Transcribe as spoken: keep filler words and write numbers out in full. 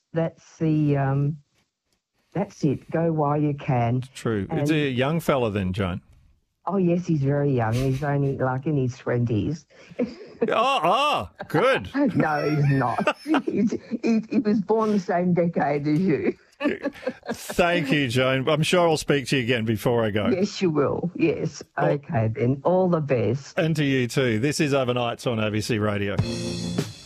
that's the um, that's it. Go while you can. True. And, Is he a young fella then, Joan? oh yes, he's very young. He's only like in his twenties. oh, oh, good. No, he's not. he's, he, he was born the same decade as you. Thank you, Joan. I'm sure I'll speak to you again before I go. Yes, you will. Yes. Okay, then. All the best. And to you too. This is Overnights on A B C Radio.